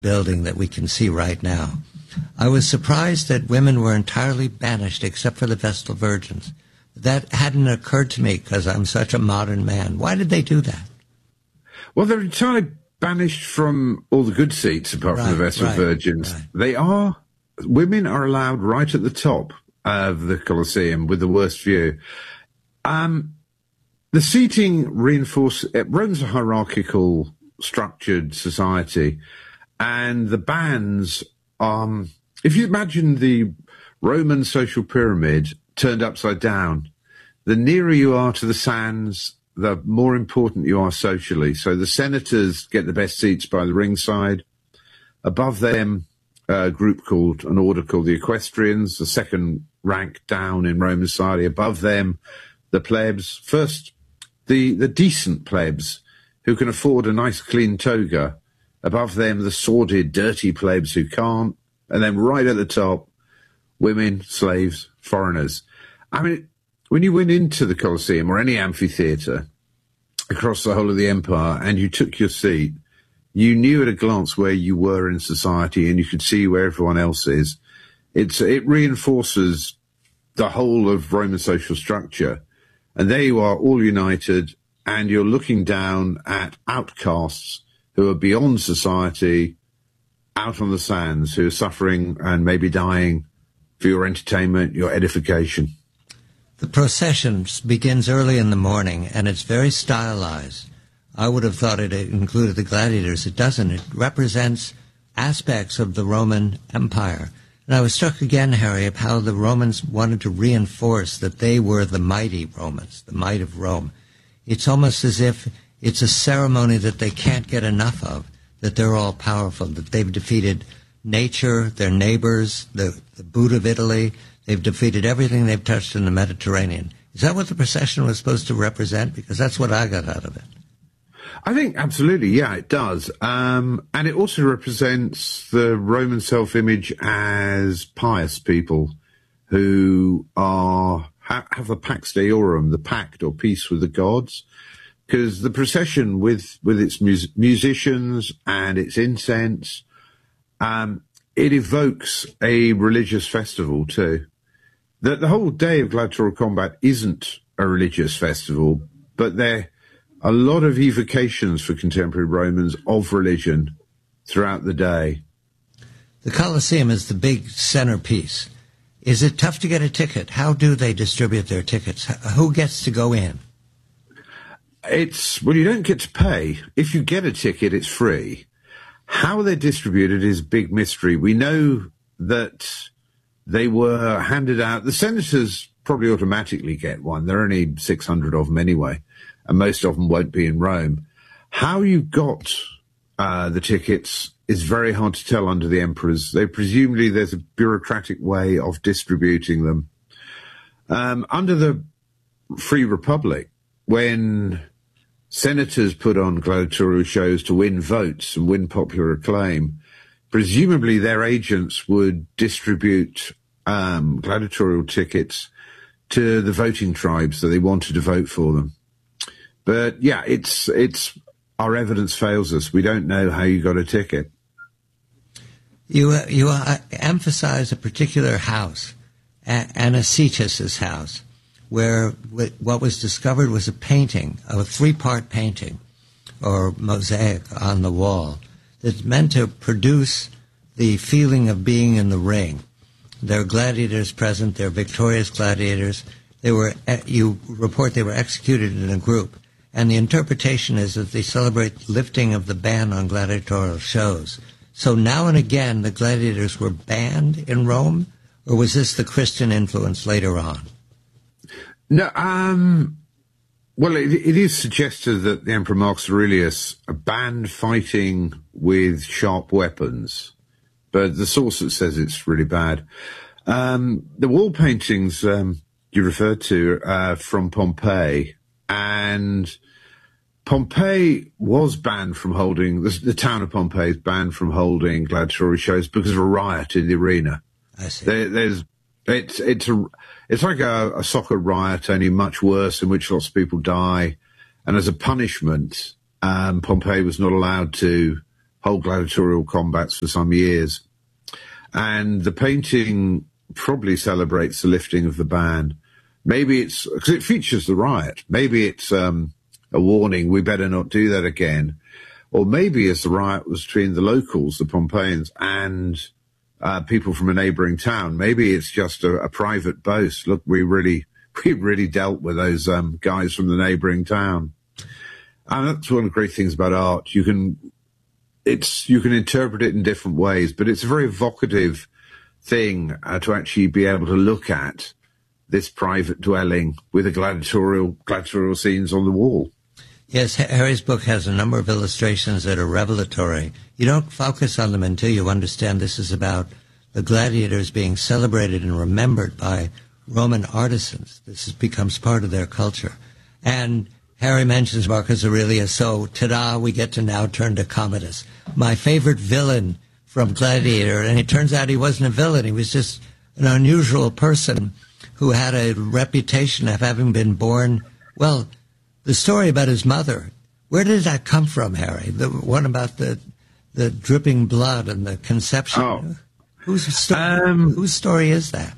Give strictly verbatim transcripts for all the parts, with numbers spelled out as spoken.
building that we can see right now. I was surprised that women were entirely banished except for the Vestal Virgins. That hadn't occurred to me because I'm such a modern man. Why did they do that? Well, they're entirely banished from all the good seats apart right, from the Vestal right, Virgins. Right. They are, women are allowed right at the top of the Colosseum with the worst view. Um, the seating reinforce, it runs a hierarchical, structured society, and the bands, um, if you imagine the Roman social pyramid turned upside down, the nearer you are to the sands, the more important you are socially. So the senators get the best seats by the ringside. Above them, a group called, an order called the equestrians, the second rank down in Roman society. Above them, the plebs. First, the, the decent plebs who can afford a nice clean toga. Above them, the sordid, dirty plebs who can't. And then right at the top, women, slaves, foreigners. I mean, when you went into the Colosseum or any amphitheatre across the whole of the empire and you took your seat, you knew at a glance where you were in society and you could see where everyone else is. It's, it reinforces the whole of Roman social structure. And there you are, all united, and you're looking down at outcasts who are beyond society, out on the sands, who are suffering and maybe dying for your entertainment, your edification. The procession begins early in the morning, and it's very stylized. I would have thought it included the gladiators. It doesn't. It represents aspects of the Roman Empire. And I was struck again, Harry, of how the Romans wanted to reinforce that they were the mighty Romans, the might of Rome. It's almost as if it's a ceremony that they can't get enough of, that they're all powerful, that they've defeated nature, their neighbors, the, the boot of Italy. They've defeated everything they've touched in the Mediterranean. Is that what the procession was supposed to represent? Because that's what I got out of it. I think absolutely, yeah, it does. Um, and it also represents the Roman self-image as pious people who are ha- have the Pax Deorum, the pact or peace with the gods. Because the procession with, with its mus- musicians and its incense, um, it evokes a religious festival too. The, the whole day of gladiatorial combat isn't a religious festival, but there are a lot of evocations for contemporary Romans of religion throughout the day. The Colosseum is the big centerpiece. Is it tough to get a ticket? How do they distribute their tickets? Who gets to go in? It's, well, you don't get to pay. If you get a ticket, it's free. How they're distributed is a big mystery. We know that they were handed out. The senators probably automatically get one. There are only six hundred of them anyway, and most of them won't be in Rome. How you got uh, the tickets is very hard to tell under the emperors. They presumably there's a bureaucratic way of distributing them. Um, under the Free Republic, when senators put on gladiatorial shows to win votes and win popular acclaim, presumably their agents would distribute um, gladiatorial tickets to the voting tribes that they wanted to vote for them. But yeah, it's it's our evidence fails us. We don't know how you got a ticket. You uh, you uh, emphasize a particular house, a- Anicetus's house, where what was discovered was a painting, a three-part painting or mosaic on the wall that's meant to produce the feeling of being in the ring. There are gladiators present. They're victorious gladiators. They were, you report they were executed in a group. And the interpretation is that they celebrate lifting of the ban on gladiatorial shows. So now and again, the gladiators were banned in Rome, or was this the Christian influence later on? No, um, well, it, it is suggested that the Emperor Marcus Aurelius banned fighting with sharp weapons, but the source that says it's really bad. Um, the wall paintings um, you referred to uh, from Pompeii, and Pompeii was banned from holding, the, the town of Pompeii is banned from holding gladiatorial shows because of a riot in the arena. I see. There, there's, it's, it's a, it's like a, a soccer riot, only much worse, in which lots of people die. And as a punishment, um, Pompeii was not allowed to whole gladiatorial combats for some years. And the painting probably celebrates the lifting of the ban. Maybe it's, because it features the riot, maybe it's um, a warning, we better not do that again. Or maybe as the riot was between the locals, the Pompeians, and uh, people from a neighbouring town, maybe it's just a, a private boast. Look, we really, we really dealt with those um, guys from the neighbouring town. And that's one of the great things about art. You can, it's, you can interpret it in different ways, but it's a very evocative thing uh, to actually be able to look at this private dwelling with the gladiatorial, gladiatorial scenes on the wall. Yes, Harry's book has a number of illustrations that are revelatory. You don't focus on them until you understand this is about the gladiators being celebrated and remembered by Roman artisans. This is, becomes part of their culture. And Harry mentions Marcus Aurelius, so ta-da, we get to now turn to Commodus, my favorite villain from Gladiator. And it turns out he wasn't a villain. He was just an unusual person who had a reputation of having been born, well, the story about his mother, where did that come from, Harry? The one about the the dripping blood and the conception. Oh. Whose story, um, whose story is that?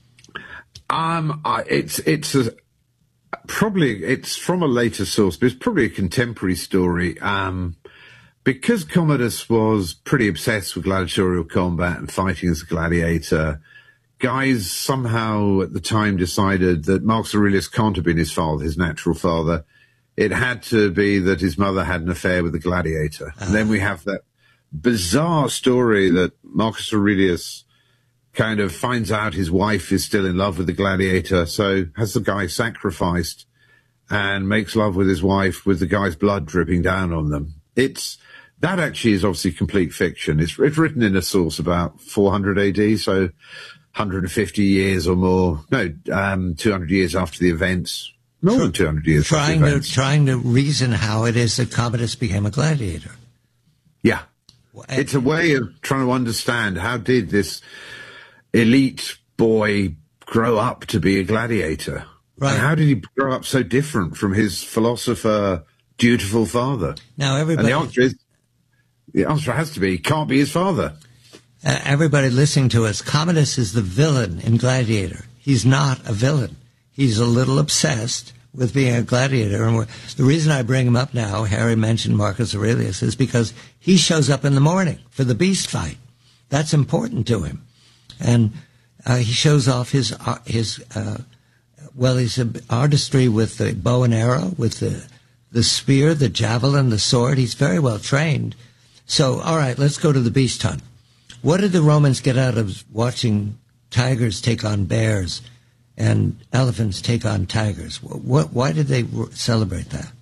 Um, I, it's it's a, probably it's from a later source, but it's probably a contemporary story. Um, because Commodus was pretty obsessed with gladiatorial combat and fighting as a gladiator, guys somehow at the time decided that Marcus Aurelius can't have been his father, his natural father. It had to be that his mother had an affair with a gladiator. Uh-huh. And then we have that bizarre story that Marcus Aurelius kind of finds out his wife is still in love with the gladiator, so has the guy sacrificed and makes love with his wife with the guy's blood dripping down on them. It's that actually is obviously complete fiction. It's, it's written in a source about four hundred A D, so one hundred fifty years or more, no, um, two hundred years after the events, more than two hundred years trying after the to, events. Trying to reason how it is that Commodus became a gladiator. Yeah. It's a way of trying to understand how did this elite boy grow up to be a gladiator? Right. And how did he grow up so different from his philosopher, dutiful father? Now, everybody... And the answer is, the answer has to be, he can't be his father. Uh, everybody listening to us, Commodus is the villain in Gladiator. He's not a villain. He's a little obsessed with being a gladiator. And the reason I bring him up now, Harry mentioned Marcus Aurelius, is because he shows up in the morning for the beast fight. That's important to him. And uh, he shows off his, uh, his uh, well, his artistry with the bow and arrow, with the, the spear, the javelin, the sword. He's very well trained. So, all right, let's go to the beast hunt. What did the Romans get out of watching tigers take on bears and elephants take on tigers? What, why did they celebrate that?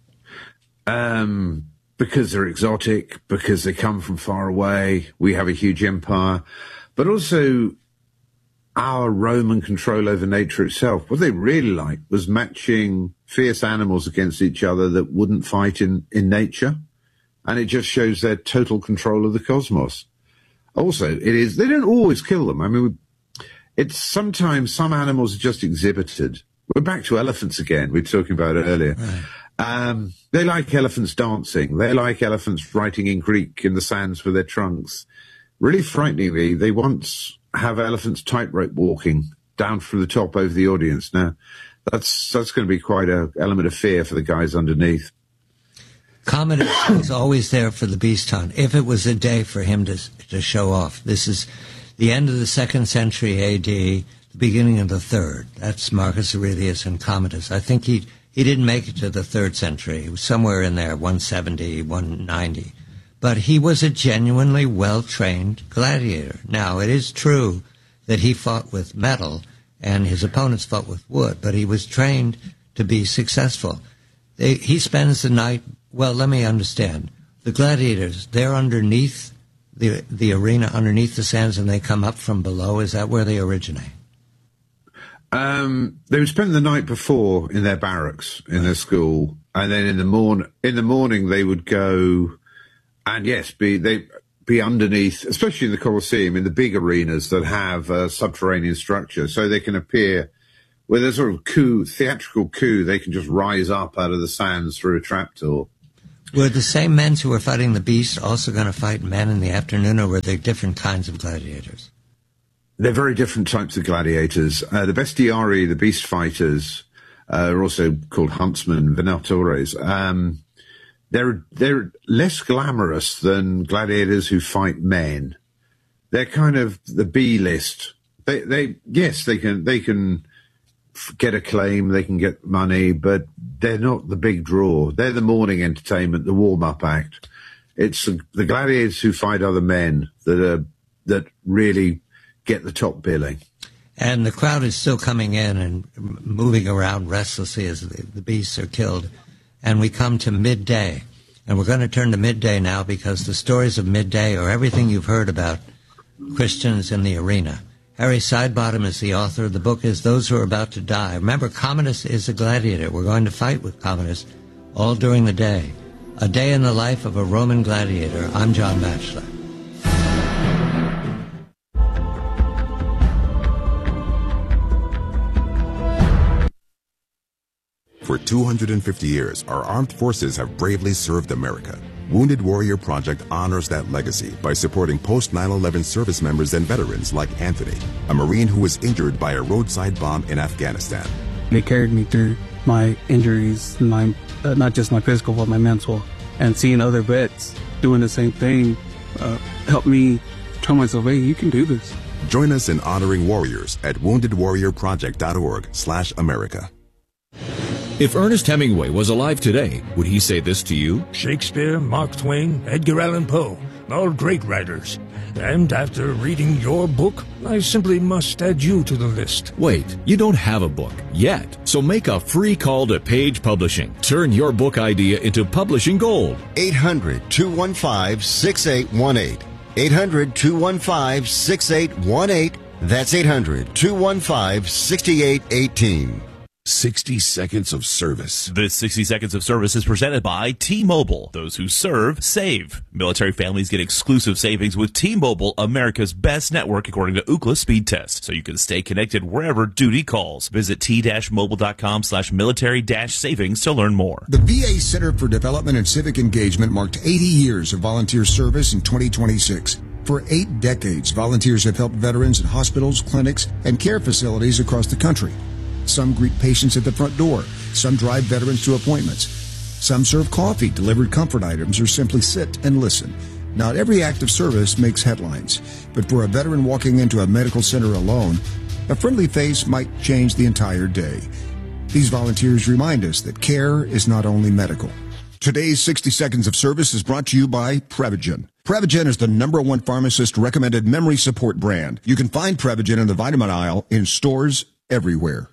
Um, because they're exotic, because they come from far away. We have a huge empire. But also our Roman control over nature itself. What they really liked was matching fierce animals against each other that wouldn't fight in, in nature. And it just shows their total control of the cosmos. Also, it is, they don't always kill them. I mean, it's sometimes some animals are just exhibited. We're back to elephants again, we were talking about it earlier. Right. Um, they like elephants dancing. They like elephants writing in Greek in the sands with their trunks. Really frighteningly, they once have elephants tightrope walking down from the top over the audience. Now, that's, that's going to be quite an element of fear for the guys underneath. Commodus was always there for the beast hunt, if it was a day for him to to show off. This is the end of the second century A D, the beginning of the third. That's Marcus Aurelius and Commodus. I think he, he didn't make it to the third century. He was somewhere in there, one seventy, one ninety. But he was a genuinely well-trained gladiator. Now, it is true that he fought with metal and his opponents fought with wood, but he was trained to be successful. They, he spends the night... Well, let me understand. The gladiators, they're underneath the the arena, underneath the sands, and they come up from below. Is that where they originate? Um, they would spend the night before in their barracks, in right. their school, and then in the morn in the morning they would go, and yes, be they be underneath, especially in the Colosseum, in the big arenas that have a subterranean structure, so they can appear with a sort of coup, theatrical coup. They can just rise up out of the sands through a trapdoor. Were the same men who were fighting the beast also going to fight men in the afternoon, or were they different kinds of gladiators? They're very different types of gladiators. Uh, the bestiari, the beast fighters, uh, are also called huntsmen, venatores. Um, they're they're less glamorous than gladiators who fight men. They're kind of the B list. They they yes they can they can get acclaim, they can get money, but they're not the big draw. They're the morning entertainment, the warm up act. It's the gladiators who fight other men that are that really get the top billing. And the crowd is still coming in and moving around restlessly as the, the beasts are killed. And we come to midday. And we're going to turn to midday now because the stories of midday are everything you've heard about Christians in the arena. Harry Sidebottom is the author. The book is Those Who Are About to Die. Remember, Commodus is a gladiator. We're going to fight with Commodus all during the day. A day in the life of a Roman gladiator. I'm John Batchelor. For two hundred fifty years, our armed forces have bravely served America. Wounded Warrior Project honors that legacy by supporting post nine eleven service members and veterans like Anthony, a Marine who was injured by a roadside bomb in Afghanistan. They carried me through my injuries, my uh, not just my physical, but my mental. And seeing other vets doing the same thing uh, helped me tell myself, hey, you can do this. Join us in honoring warriors at wounded warrior project dot org slash America. If Ernest Hemingway was alive today, would he say this to you? Shakespeare, Mark Twain, Edgar Allan Poe, all great writers. And after reading your book, I simply must add you to the list. Wait, you don't have a book yet. So make a free call to Page Publishing. Turn your book idea into publishing gold. eight hundred, two one five, six eight one eight. eight hundred, two one five, six eight one eight. That's eight hundred, two one five, six eight one eight. sixty seconds of service. This sixty seconds of service is presented by T-Mobile. Those who serve, save. Military families get exclusive savings with T-Mobile, America's best network according to Ookla speed test. So you can stay connected wherever duty calls. Visit t-mobile.com slash military dash savings to learn more. The V A Center for Development and Civic Engagement marked eighty years of volunteer service in twenty twenty-six. For eight decades, volunteers have helped veterans at hospitals, clinics, and care facilities across the country. Some greet patients at the front door. Some drive veterans to appointments. Some serve coffee, deliver comfort items, or simply sit and listen. Not every act of service makes headlines, but for a veteran walking into a medical center alone, a friendly face might change the entire day. These volunteers remind us that care is not only medical. Today's sixty seconds of service is brought to you by Prevagen. Prevagen is the number one pharmacist-recommended memory support brand. You can find Prevagen in the vitamin aisle in stores everywhere.